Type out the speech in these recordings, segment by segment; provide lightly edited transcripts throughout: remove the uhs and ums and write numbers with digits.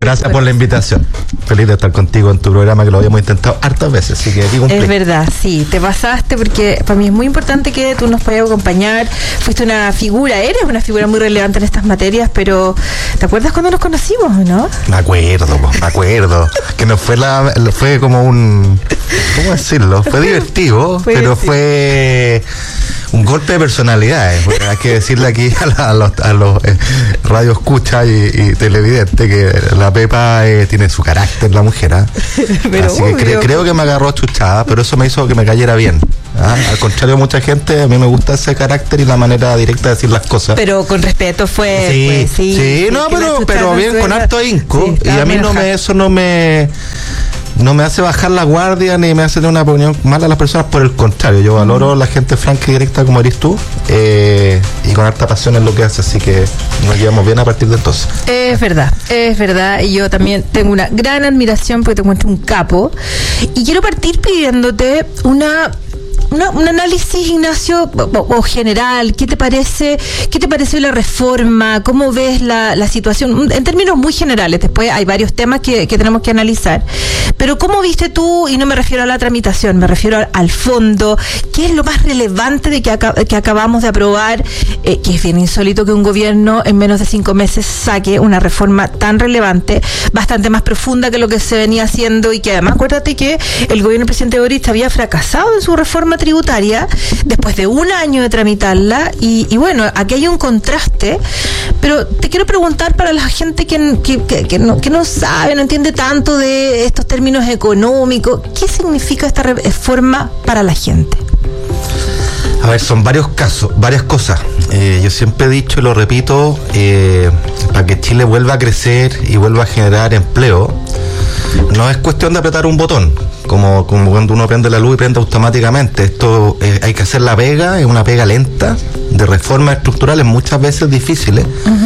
Gracias por la invitación. Feliz de estar contigo en tu programa, que lo habíamos intentado hartas veces, así que digo un Es verdad, sí, te pasaste, porque para mí es muy importante que tú nos puedas acompañar. Fuiste una figura, eres una figura muy relevante en estas materias, pero ¿te acuerdas cuando nos conocimos, no? Me acuerdo. Que no fue como un... ¿Cómo decirlo? Fue divertido, pero fue un golpe de personalidades. Hay que decirle aquí a los radio escucha y televidentes que la Pepa tiene su carácter, la mujer. Pero así que creo que me agarró chuchada, pero eso me hizo que me cayera bien. Al contrario de mucha gente, a mí me gusta ese carácter y la manera directa de decir las cosas. Pero con respeto fue... pero bien, con harto ahínco. Sí, y a mí eso no me hace bajar la guardia ni me hace tener una opinión mala a las personas. Por el contrario, yo valoro la gente franca y directa como eres tú, y con harta pasión en lo que hace, así que nos llevamos bien a partir de entonces. Es verdad, y yo también tengo una gran admiración porque te encuentro un capo, y quiero partir pidiéndote un análisis, Ignacio, o general. ¿Qué te parece la reforma? ¿Cómo ves la situación? En términos muy generales, después hay varios temas que tenemos que analizar. Pero ¿cómo viste tú? Y no me refiero a la tramitación, me refiero al fondo. ¿Qué es lo más relevante de que acabamos de aprobar? Que es bien insólito que un gobierno en menos de 5 meses saque una reforma tan relevante, bastante más profunda que lo que se venía haciendo, y que además, acuérdate que el gobierno del presidente Boric había fracasado en su reforma tributaria después de un año de tramitarla, y bueno, aquí hay un contraste. Pero te quiero preguntar, para la gente que no sabe, no entiende tanto de estos términos económicos, ¿qué significa esta reforma para la gente? A ver, son varias cosas. Yo siempre he dicho y lo repito, para que Chile vuelva a crecer y vuelva a generar empleo, no es cuestión de apretar un botón, como cuando uno prende la luz y prende automáticamente. Esto hay que hacer la pega, es una pega lenta, de reformas estructurales muchas veces difíciles,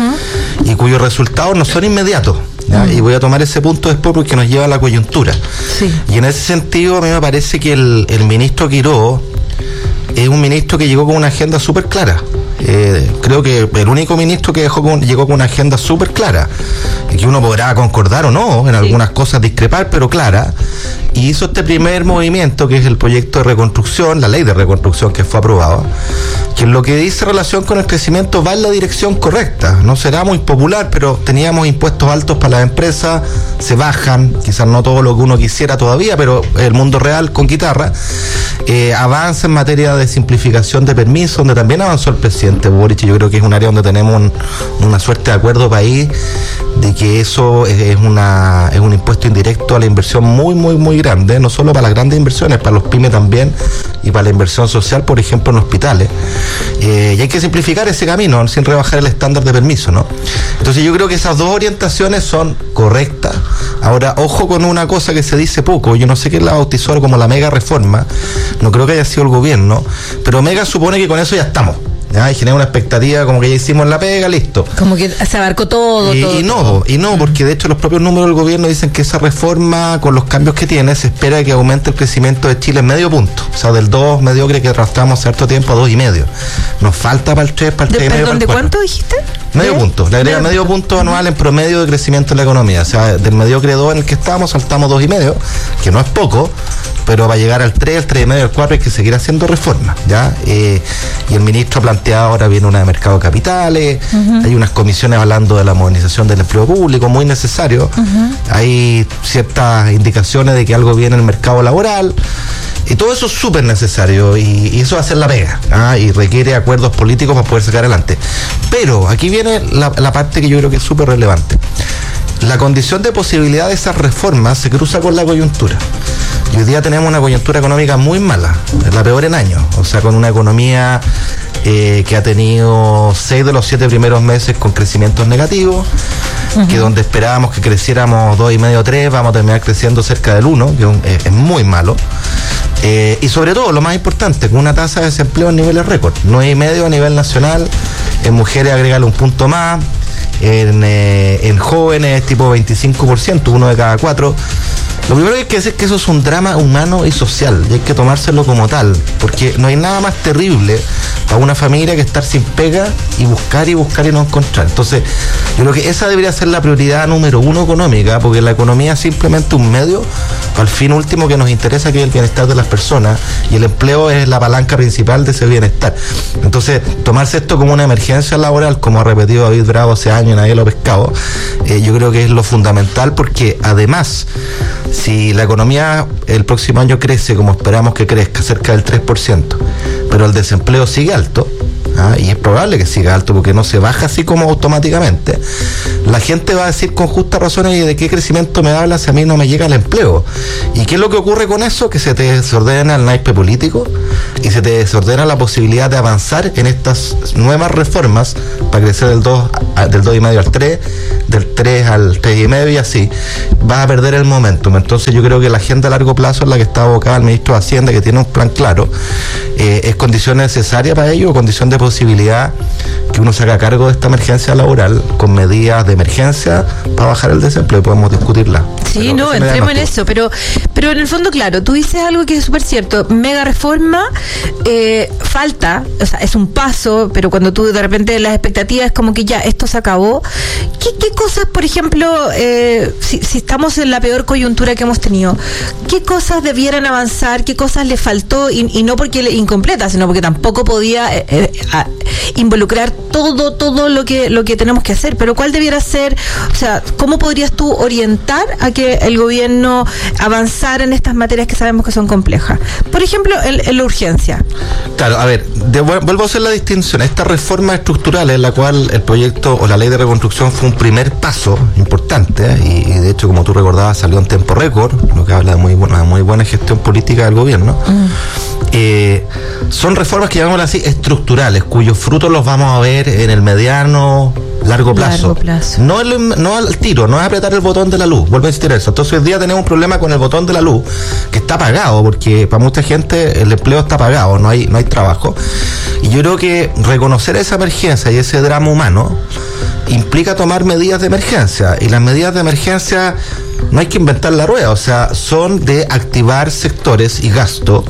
y cuyos resultados no son inmediatos. Y voy a tomar ese punto después porque nos lleva a la coyuntura. Sí. Y en ese sentido, a mí me parece que el ministro Quirós es un ministro que llegó con una agenda súper clara. Creo que el único ministro que llegó con una agenda súper clara, y que uno podrá concordar o no, en algunas cosas discrepar, pero clara, y hizo este primer movimiento, que es el proyecto de reconstrucción, la ley de reconstrucción que fue aprobada, que en lo que dice relación con el crecimiento va en la dirección correcta. No será muy popular, pero teníamos impuestos altos para las empresas, se bajan, quizás no todo lo que uno quisiera todavía, pero el mundo real con guitarra. Avanza en materia de simplificación de permisos, donde también avanzó el presidente Boric, y yo creo que es un área donde tenemos una suerte de acuerdo país, de que eso es un impuesto indirecto a la inversión muy, muy, muy grande, no solo para las grandes inversiones, para los pymes también, y para la inversión social, por ejemplo, en hospitales. Y hay que simplificar ese camino sin rebajar el estándar de permiso, ¿no? Entonces yo creo que esas dos orientaciones son correctas. Ahora, ojo con una cosa que se dice poco, yo no sé quién la bautizó como la mega reforma, no creo que haya sido el gobierno, pero mega supone que con eso ya estamos. Y genera una expectativa como que ya hicimos la pega, listo. Como que se abarcó todo. Y no, porque de hecho los propios números del gobierno dicen que esa reforma, con los cambios que tiene, se espera que aumente el crecimiento de Chile en medio punto. O sea, del 2 mediocre que arrastramos cierto tiempo a 2,5. Nos falta para el 3, para el 3,5. ¿Perdón, de cuánto dijiste? Medio punto. Le agrega medio punto anual en promedio de crecimiento en la economía. O sea, del mediocre 2 en el que estábamos, saltamos 2,5, que no es poco, pero va a llegar al 3, al 3,5, al 4, hay que seguir haciendo reformas, ¿ya? Y el ministro ha planteado, ahora viene una de mercado de capitales, hay unas comisiones hablando de la modernización del empleo público, muy necesario, hay ciertas indicaciones de que algo viene en el mercado laboral, y todo eso es súper necesario, y eso va a ser la pega, y requiere acuerdos políticos para poder sacar adelante. Pero aquí viene la parte que yo creo que es súper relevante. La condición de posibilidad de esas reformas se cruza con la coyuntura. Y hoy día tenemos una coyuntura económica muy mala, la peor en años, o sea, con una economía que ha tenido 6 de los 7 primeros meses con crecimientos negativos, que donde esperábamos que creciéramos 2,5 o 3, vamos a terminar creciendo cerca del 1, que es muy malo. Y sobre todo, lo más importante, con una tasa de desempleo en niveles récord, 9,5 a nivel nacional, en mujeres agrégale un punto más, en jóvenes tipo 25%, 1 de cada 4. Lo primero que hay que decir es que eso es un drama humano y social, y hay que tomárselo como tal, porque no hay nada más terrible para una familia que estar sin pega y buscar y no encontrar. Entonces, yo creo que esa debería ser la prioridad número uno económica, porque la economía es simplemente un medio para el fin último que nos interesa, que es el bienestar de las personas, y el empleo es la palanca principal de ese bienestar. Entonces, tomarse esto como una emergencia laboral, como ha repetido David Bravo hace años y nadie lo ha pescado, yo creo que es lo fundamental, porque además, si la economía el próximo año crece como esperamos que crezca, cerca del 3%, pero el desempleo sigue alto, y es probable que siga alto porque no se baja así como automáticamente, la gente va a decir con justa razón: ¿y de qué crecimiento me hablas si a mí no me llega el empleo? ¿Y qué es lo que ocurre con eso? Que se te desordena el naipe político y se te desordena la posibilidad de avanzar en estas nuevas reformas para crecer del 2,5 al 3, del 3 al 3,5 y así. Vas a perder el momentum. Entonces yo creo que la agenda a largo plazo en la que está abocada el ministro de Hacienda, que tiene un plan claro, es condición necesaria para ello, condición de posibilidad que uno se haga cargo de esta emergencia laboral con medidas de emergencia para bajar el desempleo, y podemos discutirla. Sí, no, entremos en eso, pero en el fondo, claro, tú dices algo que es súper cierto: mega reforma, falta, o sea, es un paso, pero cuando tú de repente las expectativas es como que ya esto se acabó. ¿Qué cosas, por ejemplo, si estamos en la peor coyuntura que hemos tenido, qué cosas debieran avanzar, qué cosas le faltó, y no porque incompleta, sino porque tampoco podía involucrar todo lo que tenemos que hacer? Pero ¿cuál debiera ser, o sea, cómo podrías tú orientar a que el gobierno avanzara en estas materias que sabemos que son complejas? Por ejemplo, en la urgencia. Claro, a ver, vuelvo a hacer la distinción. Esta reforma estructural, en la cual el proyecto o la ley de reconstrucción fue un primer paso importante, y de hecho, como tú recordabas, salió en tiempo récord, lo que habla de muy buena gestión política del gobierno. Son reformas que, llamémoslo así, estructurales, cuyos frutos los vamos a ver en el mediano, largo plazo. No al tiro, no es apretar el botón de la luz. Vuelvo a insistir eso. Entonces hoy día tenemos un problema con el botón de la luz, que está apagado, porque para mucha gente el empleo está apagado, no hay trabajo. Y yo creo que reconocer esa emergencia y ese drama humano implica tomar medidas de emergencia, y las medidas de emergencia no hay que inventar la rueda, o sea, son de activar sectores y gasto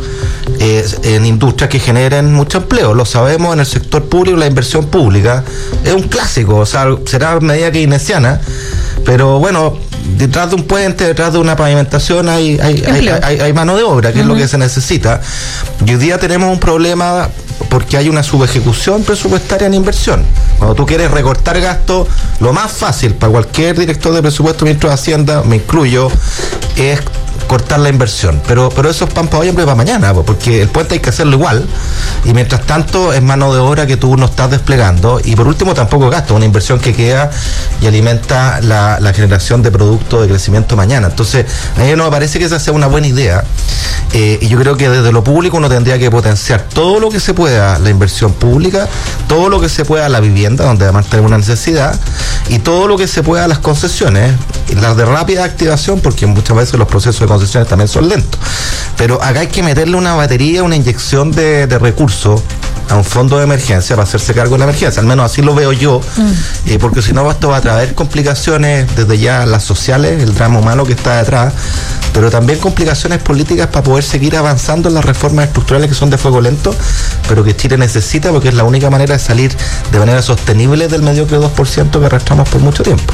en industrias que generen mucho empleo. Lo sabemos en el sector público, la inversión pública es un clásico, o sea, será medida keynesiana, pero bueno, detrás de un puente, detrás de una pavimentación hay mano de obra, que es lo que se necesita. Y hoy día tenemos un problema porque hay una subejecución presupuestaria en inversión. Cuando tú quieres recortar gastos, lo más fácil para cualquier director de presupuesto, ministro de Hacienda, me incluyo, es cortar la inversión, pero eso es pan para hoy, hambre para mañana, porque el puente hay que hacerlo igual, y mientras tanto es mano de obra que tú no estás desplegando, y por último tampoco gasto, una inversión que queda y alimenta la generación de producto de crecimiento mañana. Entonces a mí no me parece que esa sea una buena idea, y yo creo que desde lo público uno tendría que potenciar todo lo que se pueda la inversión pública, todo lo que se pueda la vivienda, donde además tenemos una necesidad, y todo lo que se pueda las concesiones, las de rápida activación, porque muchas veces los procesos de concesiones también son lentos, pero acá hay que meterle una batería, una inyección de recursos a un fondo de emergencia para hacerse cargo de la emergencia, al menos así lo veo yo, porque si no esto va a traer complicaciones desde ya las sociales, el drama humano que está detrás, pero también complicaciones políticas para poder seguir avanzando en las reformas estructurales que son de fuego lento, pero que Chile necesita, porque es la única manera de salir de manera sostenible del mediocre 2% que arrastramos por mucho tiempo.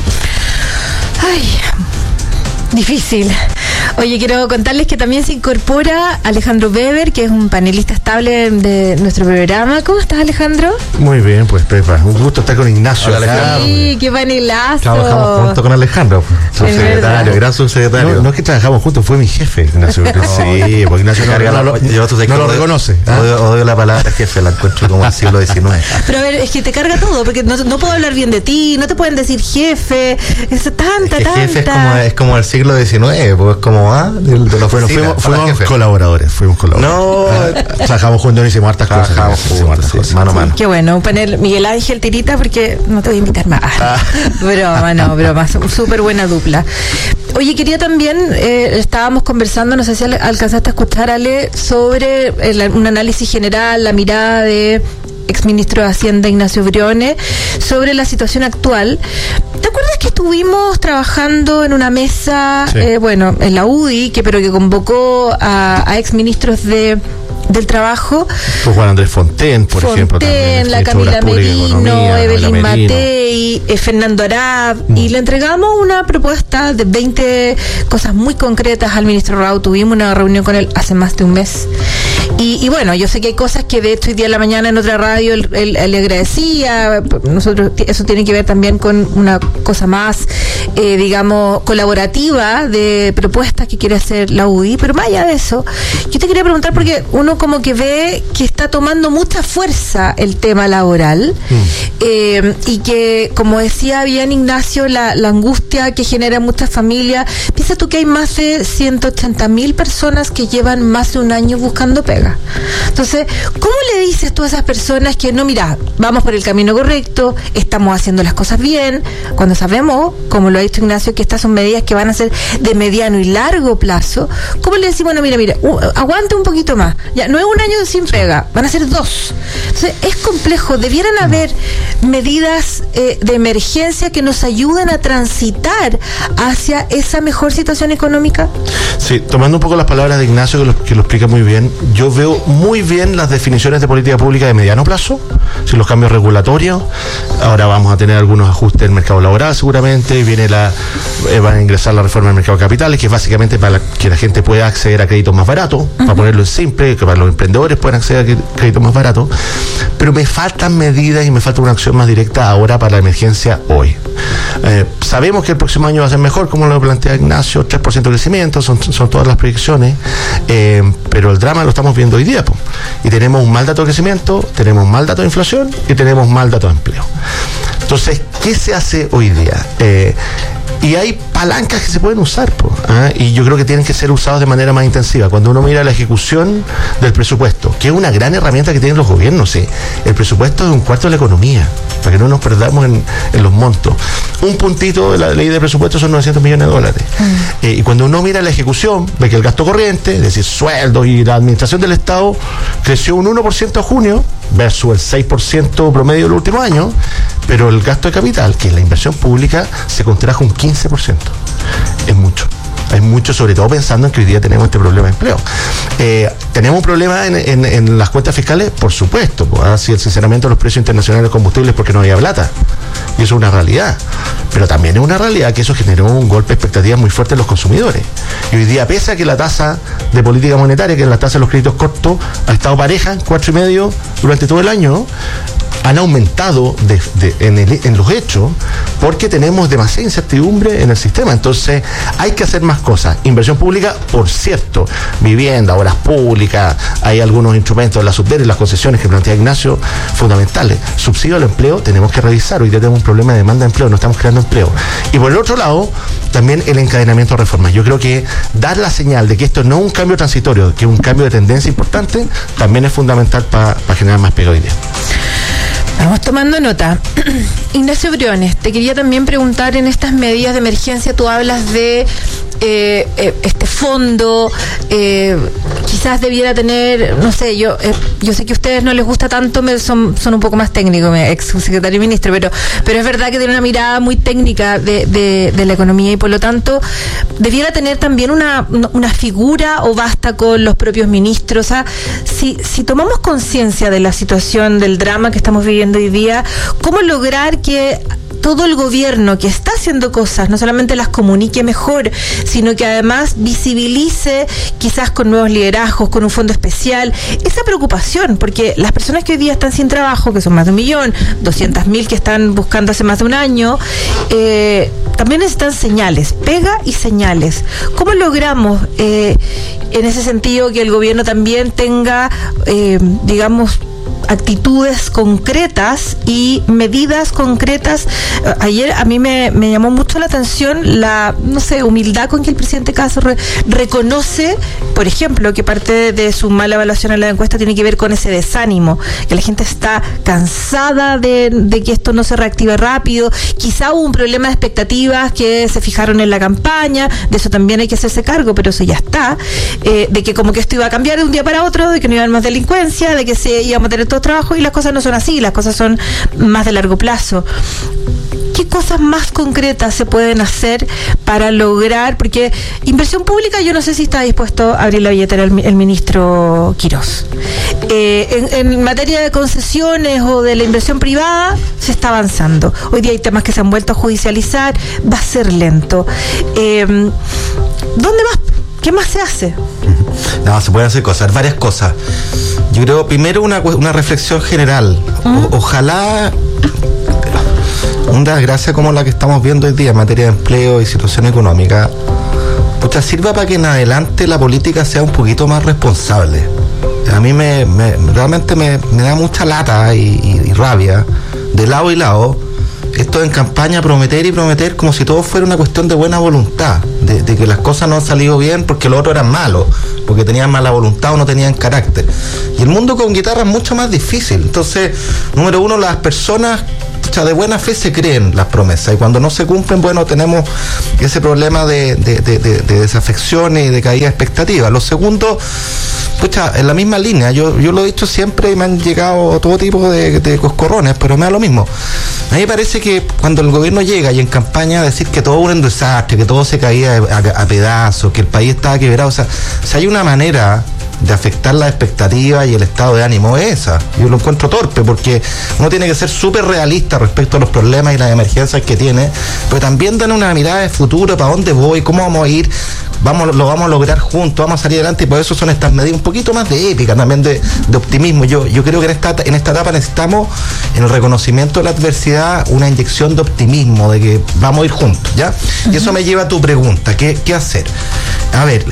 Ay, difícil. Oye, quiero contarles que también se incorpora Alejandro Weber, que es un panelista estable de nuestro programa. ¿Cómo estás, Alejandro? Muy bien, pues, Pepa. Un gusto estar con Ignacio. Hola, sí, qué panelazo. Trabajamos juntos con Alejandro, subsecretario, gran subsecretario. No es que trabajamos juntos, fue mi jefe, Ignacio. Sí, porque Ignacio no lo reconoce. Odio la palabra jefe, la encuentro como el siglo XIX. Pero a ver, es que te carga todo, porque no puedo hablar bien de ti, no te pueden decir jefe, es tanta. Jefe es como el siglo XIX, pues es como fuimos colaboradores. No, trabajamos juntos y hicimos hartas cosas. Mano a mano. Qué bueno, un panel Miguel Ángel Tirita, porque no te voy a invitar más. Broma, súper buena dupla. Oye, quería también, estábamos conversando, no sé si alcanzaste a escuchar, Ale, sobre un análisis general, la mirada de exministro de Hacienda Ignacio Briones sobre la situación actual. ¿Te acuerdas que estuvimos trabajando en una mesa, en la UDI, pero que convocó a exministros del trabajo? Pues Juan Andrés Fonten, por ejemplo. También, la Camila Merino, Evelyn Matei, Fernando Arab, y le entregamos una propuesta de 20 cosas muy concretas al ministro Rao. Tuvimos una reunión con él hace más de un mes. Y bueno, yo sé que hay cosas que de hecho hoy día en la mañana en otra radio él le agradecía. Nosotros, eso tiene que ver también con una cosa más, digamos, colaborativa de propuestas que quiere hacer la UDI. Pero más allá de eso, yo te quería preguntar, porque uno como que ve que está tomando mucha fuerza el tema laboral, y que, como decía bien Ignacio, la angustia que genera muchas familias. Piensa tú que hay más de 180.000 personas que llevan más de un año buscando pega. Entonces, ¿cómo le dices tú a esas personas que no, mira, vamos por el camino correcto, estamos haciendo las cosas bien, cuando sabemos, como lo ha dicho Ignacio, que estas son medidas que van a ser de mediano y largo plazo? ¿Cómo le decimos, bueno, mira, aguante un poquito más? Ya, no es un año sin pega, van a ser 2. Entonces, es complejo. Debieran haber medidas de emergencia que nos ayuden a transitar hacia esa mejor situación económica. Sí, tomando un poco las palabras de Ignacio, que lo explica muy bien, yo veo muy bien las definiciones de política pública de mediano plazo, si los cambios regulatorios. Ahora vamos a tener algunos ajustes en el mercado laboral, seguramente. Van a ingresar la reforma del mercado de capitales, que es básicamente para que la gente pueda acceder a créditos más baratos, para ponerlo en simple, que para los emprendedores puedan acceder a créditos más baratos. Pero me faltan medidas y me falta una acción más directa ahora para la emergencia hoy. Sabemos que el próximo año va a ser mejor, como lo plantea Ignacio, 3% de crecimiento, son todas las proyecciones, pero el drama lo estamos viendo hoy día, y tenemos un mal dato de crecimiento, tenemos un mal dato de inflación y tenemos mal dato de empleo. Entonces, ¿qué se hace hoy día? Y hay palancas que se pueden usar, y yo creo que tienen que ser usados de manera más intensiva. Cuando uno mira la ejecución del presupuesto, que es una gran herramienta que tienen los gobiernos, el presupuesto es un cuarto de la economía, para que no nos perdamos en los montos. Un puntito de la ley de presupuesto son $900 millones. Y cuando uno mira la ejecución, ve que el gasto corriente, es decir, sueldos y la administración del Estado, creció un 1% a junio, versus el 6% promedio del último año, pero el gasto de capital, que es la inversión pública, se contrajo un 15%. Es mucho. Hay mucho, sobre todo pensando en que hoy día tenemos este problema de empleo. ¿Tenemos un problema en las cuentas fiscales? Por supuesto. Si el sinceramiento de los precios internacionales de combustibles porque no había plata. Y eso es una realidad. Pero también es una realidad que eso generó un golpe de expectativas muy fuerte en los consumidores. Y hoy día, pese a que la tasa de política monetaria, que es la tasa de los créditos cortos, ha estado pareja, 4,5 durante todo el año, han aumentado en los hechos, porque tenemos demasiada incertidumbre en el sistema. Entonces hay que hacer más cosas. Inversión pública, por cierto, vivienda, obras públicas, hay algunos instrumentos de la Subder y las concesiones que plantea Ignacio, fundamentales. Subsidio al empleo, tenemos que revisar. Hoy día tenemos un problema de demanda de empleo, no estamos creando empleo. Y por el otro lado, también el encadenamiento de reformas. Yo creo que dar la señal de que esto no es un cambio transitorio, que es un cambio de tendencia importante, también es fundamental para generar más pega hoy día. Vamos tomando nota. Ignacio Briones, te quería también preguntar, en estas medidas de emergencia tú hablas de este fondo, quizás debiera tener, no sé, yo sé que a ustedes no les gusta tanto, son un poco más técnicos, ex secretario y ministro, pero es verdad que tiene una mirada muy técnica de la economía, y por lo tanto debiera tener también una figura, o basta con los propios ministros. O sea, si tomamos conciencia de la situación, del drama que estamos viviendo hoy día, ¿cómo lograr que todo el gobierno que está haciendo cosas no solamente las comunique mejor, sino que además visibilice, quizás con nuevos liderazgos, con un fondo especial, esa preocupación? Porque las personas que hoy día están sin trabajo, que son más de 1.200.000 que están buscando hace más de un año, también necesitan señales, pega y señales. ¿Cómo logramos en ese sentido que el gobierno también tenga, digamos, actitudes concretas y medidas concretas? Ayer a mí me llamó mucho la atención la, no sé, humildad con que el presidente Caso reconoce, por ejemplo, que parte de su mala evaluación en la encuesta tiene que ver con ese desánimo, que la gente está cansada de que esto no se reactive rápido. Quizá hubo un problema de expectativas que se fijaron en la campaña, de eso también hay que hacerse cargo, pero eso ya está, de que como que esto iba a cambiar de un día para otro, de que no iba a haber más delincuencia, de que íbamos a tener puestos de trabajo, y las cosas no son así, las cosas son más de largo plazo. ¿Qué cosas más concretas se pueden hacer para lograr? Porque inversión pública, yo no sé si está dispuesto a abrir la billetera el ministro Quirós. En materia de concesiones o de la inversión privada, se está avanzando. Hoy día hay temas que se han vuelto a judicializar, va a ser lento. ¿Dónde más? ¿Qué más se hace? No, se pueden hacer cosas, varias cosas. Yo creo, primero, una reflexión general. Ojalá una desgracia como la que estamos viendo hoy día en materia de empleo y situación económica, pucha, sirva para que en adelante la política sea un poquito más responsable. A mí realmente me da mucha lata y rabia, de lado y lado, esto en campaña prometer y prometer como si todo fuera una cuestión de buena voluntad, de que las cosas no han salido bien porque los otros eran malos, porque tenían mala voluntad o no tenían carácter. Y el mundo con guitarra es mucho más difícil. Entonces, número uno, las personas de buena fe se creen las promesas, y cuando no se cumplen, bueno, tenemos ese problema de desafección y de caída de expectativas. Lo segundo, pucha, en la misma línea, yo lo he dicho siempre y me han llegado todo tipo de coscorrones, pero me da lo mismo. A mí me parece que cuando el gobierno llega y en campaña decir que todo era un desastre, que todo se caía a pedazos, que el país estaba quebrado, o sea, si hay una manera de afectar las expectativas y el estado de ánimo, es esa. Yo lo encuentro torpe, porque uno tiene que ser súper realista respecto a los problemas y las emergencias que tiene, pero también dan una mirada de futuro, para dónde voy, cómo vamos a ir, lo vamos a lograr juntos, vamos a salir adelante, y por eso son estas medidas un poquito más de épica, también de optimismo. Yo creo que en esta etapa necesitamos, en el reconocimiento de la adversidad, una inyección de optimismo, de que vamos a ir juntos, ¿ya? Y eso me lleva a tu pregunta, ¿qué hacer? A ver,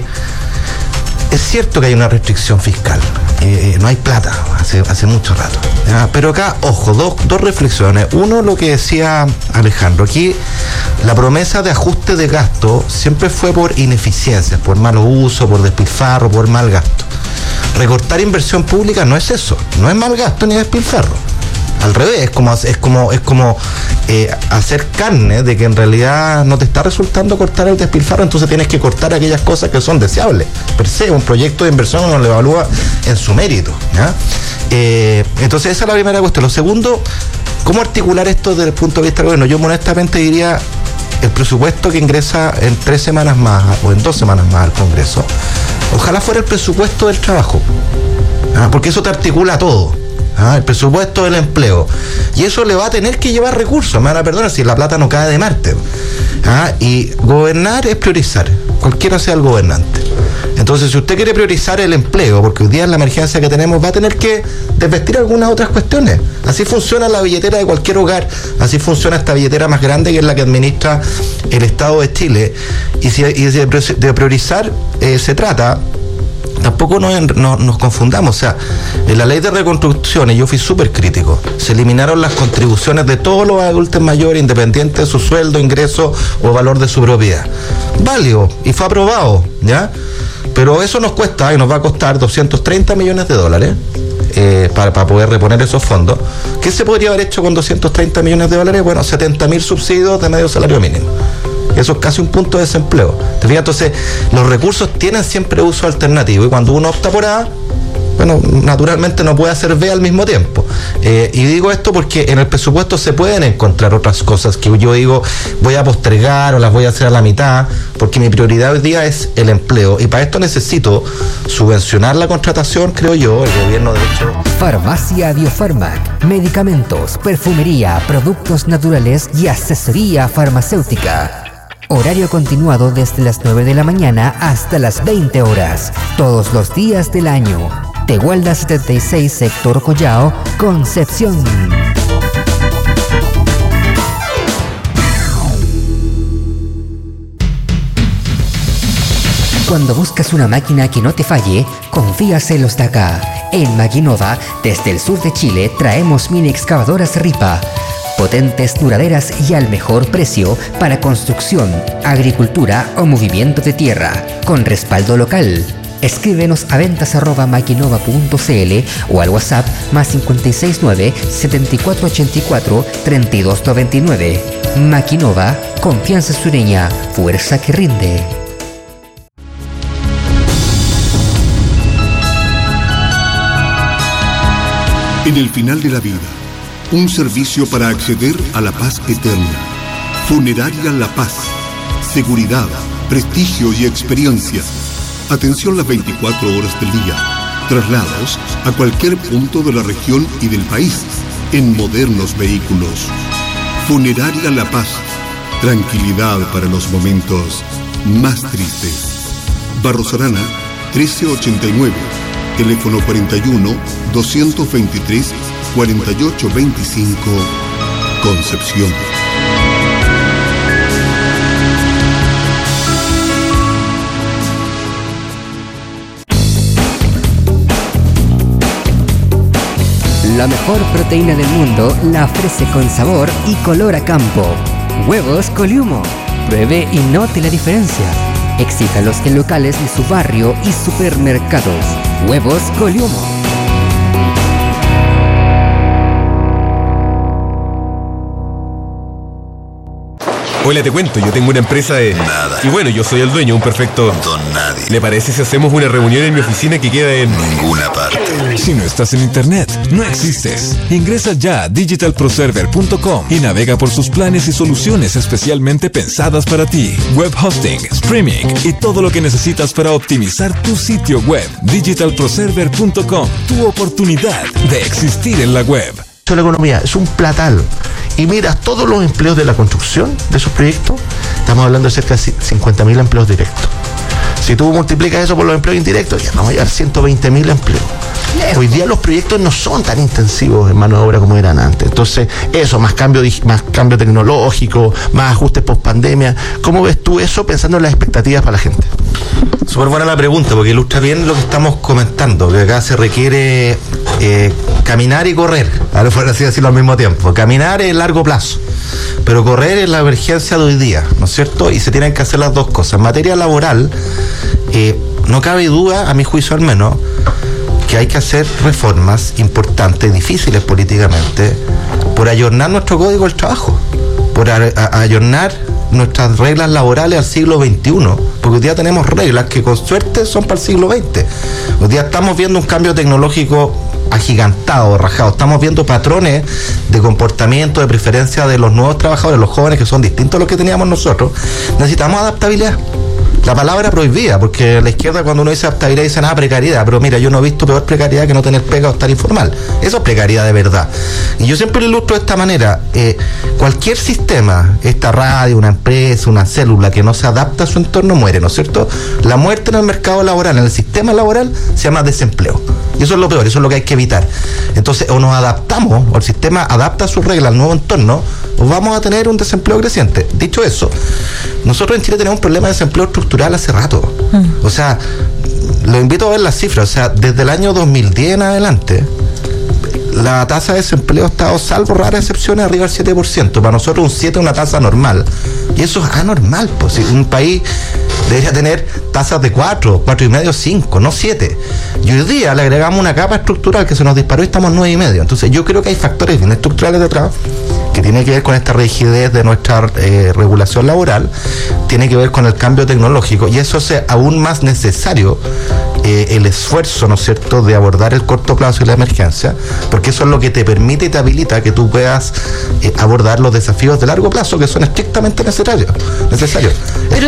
es cierto que hay una restricción fiscal, no hay plata hace mucho rato, ¿ya? Pero acá, ojo, dos reflexiones. Uno, lo que decía Alejandro, aquí la promesa de ajuste de gasto siempre fue por ineficiencias, por malo uso, por despilfarro, por mal gasto. Recortar inversión pública no es eso, no es mal gasto ni despilfarro. Al revés, es como hacer carne de que en realidad no te está resultando cortar el despilfarro, entonces tienes que cortar aquellas cosas que son deseables. Per se, un proyecto de inversión uno lo evalúa en su mérito, ¿ya? Entonces esa es la primera cuestión. Lo segundo, ¿cómo articular esto desde el punto de vista del gobierno? Yo honestamente diría, el presupuesto que ingresa en 3 semanas más o en 2 semanas más al Congreso, ojalá fuera el presupuesto del trabajo, porque eso te articula todo. El presupuesto del empleo, y eso le va a tener que llevar recursos, me van a perdonar si la plata no cae de Marte. Y gobernar es priorizar, cualquiera sea el gobernante. Entonces, si usted quiere priorizar el empleo, porque hoy día es la emergencia que tenemos, va a tener que desvestir algunas otras cuestiones. Así funciona la billetera de cualquier hogar, así funciona esta billetera más grande que es la que administra el Estado de Chile. Y de priorizar se trata. Tampoco nos confundamos, o sea, en la ley de reconstrucción, y yo fui súper crítico, se eliminaron las contribuciones de todos los adultos mayores, independientes de su sueldo, ingreso o valor de su propiedad. Válido, y fue aprobado, ¿ya? Pero eso nos cuesta, y nos va a costar $230 millones para poder reponer esos fondos. ¿Qué se podría haber hecho con $230 millones? Bueno, 70.000 subsidios de medio salario mínimo. Eso es casi un punto de desempleo. ¿Te fijas? Entonces, los recursos tienen siempre uso alternativo, y cuando uno opta por A, bueno, naturalmente no puede hacer B al mismo tiempo. Y digo esto porque en el presupuesto se pueden encontrar otras cosas que yo digo, voy a postergar o las voy a hacer a la mitad, porque mi prioridad hoy día es el empleo, y para esto necesito subvencionar la contratación, creo yo, el gobierno de hecho. Farmacia Biofarmac, medicamentos, perfumería, productos naturales y asesoría farmacéutica. Horario continuado desde las 9 de la mañana hasta las 20 horas, todos los días del año. Tehuelda 76, sector Collao, Concepción. Cuando buscas una máquina que no te falle, confías en los de acá. En Maquinova, desde el sur de Chile, traemos mini excavadoras Ripa. Potentes, duraderas y al mejor precio para construcción, agricultura o movimiento de tierra, con respaldo local. Escríbenos a ventas@maquinova.cl o al WhatsApp +569 7484 3299. Maquinova, confianza sureña, fuerza que rinde. En el final de la vida, un servicio para acceder a la paz eterna. Funeraria La Paz. Seguridad, prestigio y experiencia. Atención las 24 horas del día. Traslados a cualquier punto de la región y del país en modernos vehículos. Funeraria La Paz. Tranquilidad para los momentos más tristes. Barros Arana, 1389. Teléfono 41-223-4825. Concepción. La mejor proteína del mundo la ofrece con sabor y color a campo. Huevos Coliumo. Pruebe y note la diferencia. Exíjalos en locales de su barrio y supermercados. Huevos Coliumo. Hola, te cuento, yo tengo una empresa de... Nada. Y bueno, yo soy el dueño, un perfecto... Don nadie. ¿Le parece si hacemos una reunión en mi oficina que queda en... Ninguna parte. Si no estás en internet, no existes. Ingresa ya a digitalproserver.com y navega por sus planes y soluciones especialmente pensadas para ti. Web hosting, streaming y todo lo que necesitas para optimizar tu sitio web. Digitalproserver.com, tu oportunidad de existir en la web. La economía es un platal y miras todos los empleos de la construcción de esos proyectos, estamos hablando de cerca de 50.000 empleos directos. Si tú multiplicas eso por los empleos indirectos, ya vamos a llegar a 120.000 empleos. Hoy día los proyectos no son tan intensivos en mano de obra como eran antes. Entonces, eso, más cambio tecnológico, más ajustes post pandemia. ¿Cómo ves tú eso pensando en las expectativas para la gente? Súper buena la pregunta, porque ilustra bien lo que estamos comentando, que acá se requiere caminar y correr, por así decirlo al mismo tiempo. Caminar es largo plazo, pero correr es la emergencia de hoy día, ¿no es cierto? Y se tienen que hacer las dos cosas. En materia laboral, no cabe duda, a mi juicio al menos, que hay que hacer reformas importantes, difíciles políticamente, por ayornar nuestro código del trabajo, por ayornar nuestras reglas laborales al siglo XXI, porque hoy día tenemos reglas que con suerte son para el siglo XX. Hoy día estamos viendo un cambio tecnológico agigantado, rajado. Estamos viendo patrones de comportamiento, de preferencia de los nuevos trabajadores, los jóvenes, que son distintos a los que teníamos nosotros. Necesitamos adaptabilidad. La palabra prohibida, porque a la izquierda cuando uno dice adaptabilidad dicen precariedad, pero mira, yo no he visto peor precariedad que no tener pega o estar informal. Eso es precariedad de verdad. Y yo siempre lo ilustro de esta manera. Cualquier sistema, esta radio, una empresa, una célula que no se adapta a su entorno muere, ¿no es cierto? La muerte en el mercado laboral, en el sistema laboral, se llama desempleo. Y eso es lo peor, eso es lo que hay que evitar. Entonces, o nos adaptamos, o el sistema adapta sus reglas al nuevo entorno, o vamos a tener un desempleo creciente. Dicho eso, nosotros en Chile tenemos un problema de desempleo estructural hace rato. O sea, lo invito a ver las cifras. O sea, desde el año 2010 en adelante, la tasa de desempleo ha estado, salvo raras excepciones, arriba del 7%. Para nosotros un 7 es una tasa normal. Y eso es anormal, pues. Un país debería tener tasas de 4, 4,5, 5, no 7. Y hoy día le agregamos una capa estructural que se nos disparó y estamos en 9,5. Entonces yo creo que hay factores bien estructurales detrás, que tiene que ver con esta rigidez de nuestra regulación laboral, tiene que ver con el cambio tecnológico, y eso hace aún más necesario el esfuerzo, ¿no es cierto?, de abordar el corto plazo y la emergencia, porque eso es lo que te permite y te habilita que tú puedas abordar los desafíos de largo plazo, que son estrictamente necesarios. El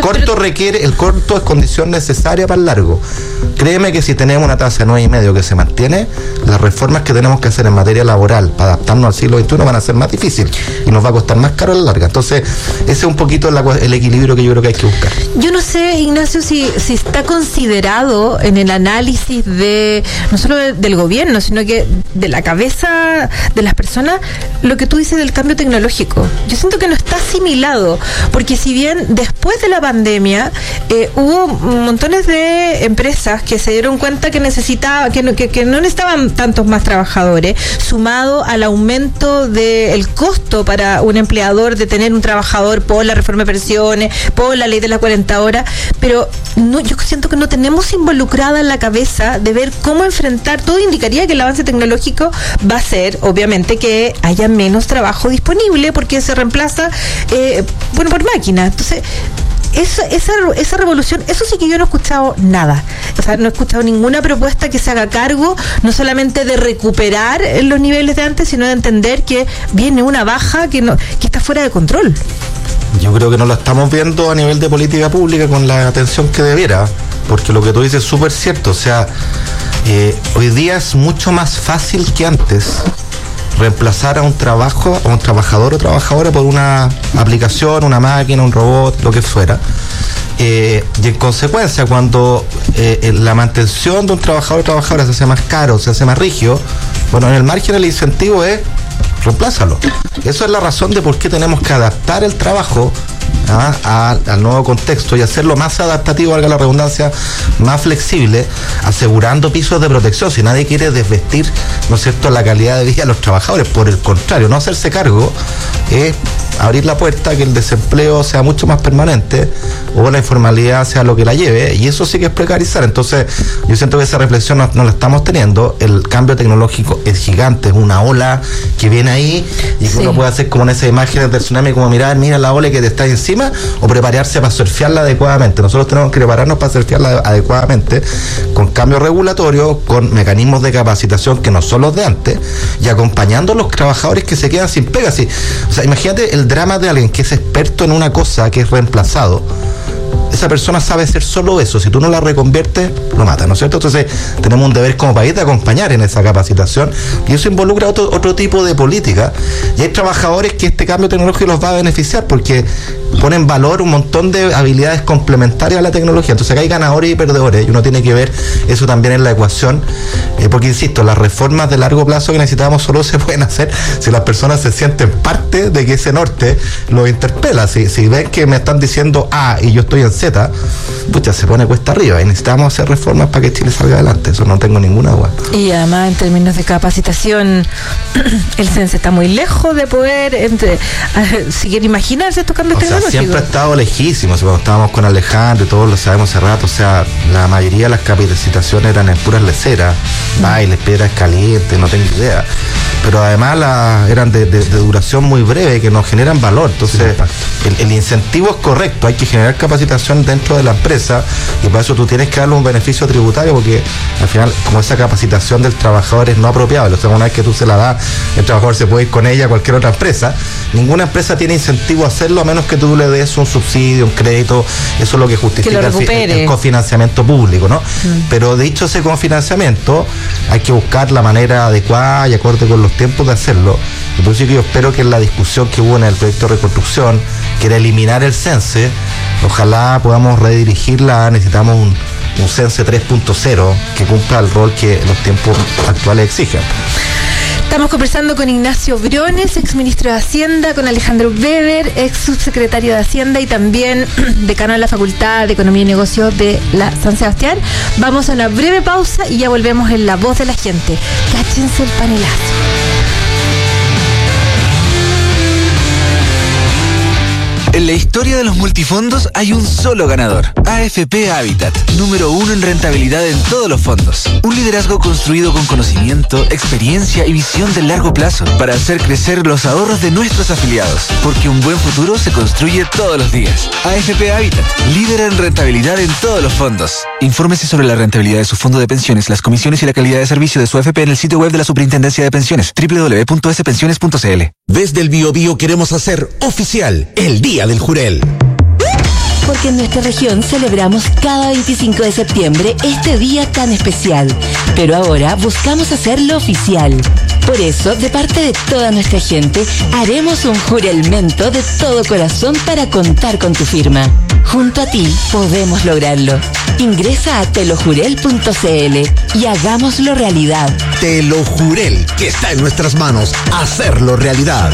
corto es condición necesaria para el largo. Créeme que si tenemos una tasa de 9,5 que se mantiene, las reformas que tenemos que hacer en materia laboral para adaptarnos al siglo XXI van a ser más difíciles y nos va a costar más caro a la larga. Entonces, ese es un poquito el equilibrio que yo creo que hay que buscar. Yo no sé, Ignacio, si está considerado en el análisis de no solo del gobierno, sino que de la cabeza de las personas, lo que tú dices del cambio tecnológico. Yo siento que no está asimilado, porque si bien después de la pandemia hubo montones de empresas que se dieron cuenta que necesitaba, que no necesitaban tantos más trabajadores, sumado al aumento del costo para un empleador de tener un trabajador por la reforma de pensiones, por la ley de las 40 horas, pero no, yo siento que no tenemos involucrada en la cabeza de ver cómo enfrentar. Todo indicaría que el avance tecnológico va a ser, obviamente, que haya menos trabajo disponible porque se reemplaza por máquina. Entonces, esa revolución, eso sí que yo no he escuchado nada. O sea, no he escuchado ninguna propuesta que se haga cargo, no solamente de recuperar los niveles de antes, sino de entender que viene una baja que está fuera de control. Yo creo que no lo estamos viendo a nivel de política pública con la atención que debiera, porque lo que tú dices es súper cierto. O sea, hoy día es mucho más fácil que antes reemplazar a un trabajador o trabajadora por una aplicación, una máquina, un robot, lo que fuera. Y en consecuencia, cuando la mantención de un trabajador o trabajadora se hace más caro, se hace más rígido, bueno, en el margen el incentivo es reemplázalo. Eso es la razón de por qué tenemos que adaptar el trabajo al nuevo contexto y hacerlo más adaptativo, valga la redundancia, más flexible, asegurando pisos de protección. Si nadie quiere desvestir, ¿no es cierto?, la calidad de vida de los trabajadores, por el contrario, no hacerse cargo es abrir la puerta a que el desempleo sea mucho más permanente o la informalidad sea lo que la lleve, y eso sí que es precarizar. Entonces yo siento que esa reflexión no la estamos teniendo. El cambio tecnológico es gigante, es una ola que viene ahí y que uno puede hacer como en esas imágenes del tsunami, como mira la ola que te está encima, o prepararse para surfearla adecuadamente. Nosotros tenemos que prepararnos para surfearla adecuadamente, con cambios regulatorios, con mecanismos de capacitación que no son los de antes, y acompañando a los trabajadores que se quedan sin pega. Sí. O sea, imagínate el drama de alguien que es experto en una cosa que es reemplazado. Esa persona sabe hacer solo eso. Si tú no la reconviertes, lo mata, ¿no es cierto? Entonces tenemos un deber como país de acompañar en esa capacitación, y eso involucra otro tipo de política. Y hay trabajadores que este cambio tecnológico los va a beneficiar porque ponen en valor un montón de habilidades complementarias a la tecnología. Entonces acá hay ganadores y perdedores, y uno tiene que ver eso también en la ecuación, porque insisto, las reformas de largo plazo que necesitamos solo se pueden hacer si las personas se sienten parte de que ese norte los interpela. Si ven que me están diciendo A y yo estoy en Z, pucha, se pone cuesta arriba, y necesitamos hacer reformas para que Chile salga adelante. Eso no tengo ninguna duda. Y además, en términos de capacitación, el CENSE está muy lejos de poder si quieren imaginarse estos cambios tecnológicos. Siempre ha estado lejísimo. Cuando estábamos con Alejandro y todos lo sabemos hace rato, o sea, la mayoría de las capacitaciones eran en puras leceras, bailes, piedras calientes, no tengo idea. Pero además eran de duración muy breve, que nos generan valor. Entonces, el incentivo es correcto, hay que generar capacitación dentro de la empresa, y para eso tú tienes que darle un beneficio tributario, porque al final, como esa capacitación del trabajador es no apropiable, o sea, una vez que tú se la das, el trabajador se puede ir con ella a cualquier otra empresa. Ninguna empresa tiene incentivo a hacerlo, a menos que tú le des un subsidio, un crédito. Eso es lo que justifica el cofinanciamiento público, ¿no? Pero dicho ese cofinanciamiento, hay que buscar la manera adecuada y acorde con los tiempos de hacerlo. Y por eso yo espero que en la discusión que hubo en el proyecto de reconstrucción, que era eliminar el CENSE, ojalá podamos redirigirla. Necesitamos un CENSE 3.0 que cumpla el rol que los tiempos actuales exigen. Estamos conversando con Ignacio Briones, ex ministro de Hacienda, con Alejandro Weber, ex subsecretario de Hacienda y también decano de la Facultad de Economía y Negocios de la San Sebastián. Vamos a una breve pausa y ya volvemos en La Voz de la Gente. Cáchense el panelazo. En la historia de los multifondos hay un solo ganador. AFP Habitat, número 1 en rentabilidad en todos los fondos. Un liderazgo construido con conocimiento, experiencia y visión de largo plazo para hacer crecer los ahorros de nuestros afiliados. Porque un buen futuro se construye todos los días. AFP Habitat, líder en rentabilidad en todos los fondos. Infórmese sobre la rentabilidad de su fondo de pensiones, las comisiones y la calidad de servicio de su AFP en el sitio web de la Superintendencia de Pensiones, www.spensiones.cl. Desde el Biobío queremos hacer oficial el Día del Jurel. Porque en nuestra región celebramos cada 25 de septiembre este día tan especial. Pero ahora buscamos hacerlo oficial. Por eso, de parte de toda nuestra gente, haremos un juramento de todo corazón para contar con tu firma. Junto a ti podemos lograrlo. Ingresa a telojurel.cl y hagámoslo realidad. Telojurel, que está en nuestras manos, hacerlo realidad.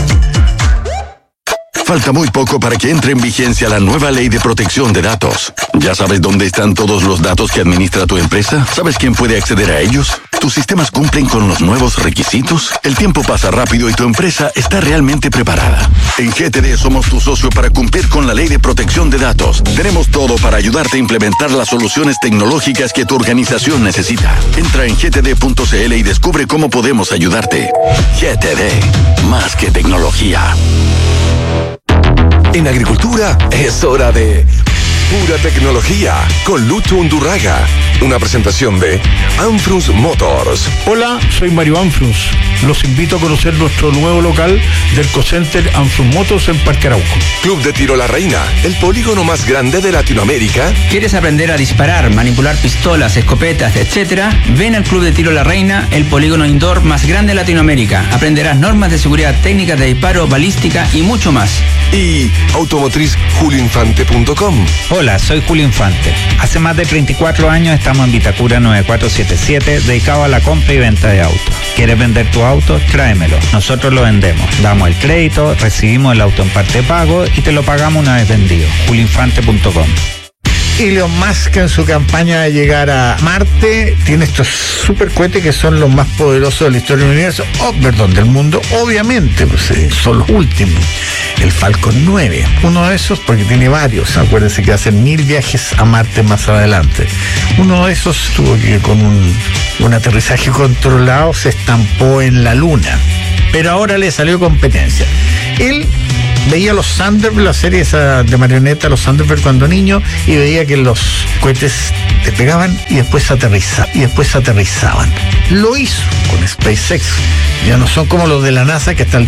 Falta muy poco para que entre en vigencia la nueva Ley de Protección de Datos. ¿Ya sabes dónde están todos los datos que administra tu empresa? ¿Sabes quién puede acceder a ellos? ¿Tus sistemas cumplen con los nuevos requisitos? El tiempo pasa rápido y tu empresa está realmente preparada. En GTD somos tu socio para cumplir con la Ley de Protección de Datos. Tenemos todo para ayudarte a implementar las soluciones tecnológicas que tu organización necesita. Entra en gtd.cl y descubre cómo podemos ayudarte. GTD, más que tecnología. En agricultura es hora de Pura tecnología con Lucho Undurraga. Una presentación de Anfrus Motors. Hola, soy Mario Anfrus. Los invito a conocer nuestro nuevo local del Cocenter Anfrus Motors en Parque Arauco. Club de Tiro La Reina, el polígono más grande de Latinoamérica. ¿Quieres aprender a disparar, manipular pistolas, escopetas, etcétera? Ven al Club de Tiro La Reina, el polígono indoor más grande de Latinoamérica. Aprenderás normas de seguridad, técnicas de disparo, balística y mucho más. Y automotriz.julinfante.com. Hola, soy Julio Infante. Hace más de 34 años estamos en Vitacura 9477, dedicado a la compra y venta de autos. ¿Quieres vender tu auto? Tráemelo. Nosotros lo vendemos. Damos el crédito, recibimos el auto en parte de pago y te lo pagamos una vez vendido. julinfante.com. Elon Musk, en su campaña de llegar a Marte, tiene estos super cohetes que son los más poderosos de la historia del universo, del mundo, obviamente, pues son los últimos. El Falcon 9, uno de esos, porque tiene varios, acuérdense que hacen 1000 viajes a Marte más adelante. Uno de esos tuvo que con un aterrizaje controlado se estampó en la Luna, pero ahora le salió competencia. Él veía los Thunderbird, la serie esa de marioneta, los Thunderbird cuando niño, y veía que los cohetes despegaban y después aterrizaban. Lo hizo con SpaceX. Ya no son como los de la NASA, que hasta el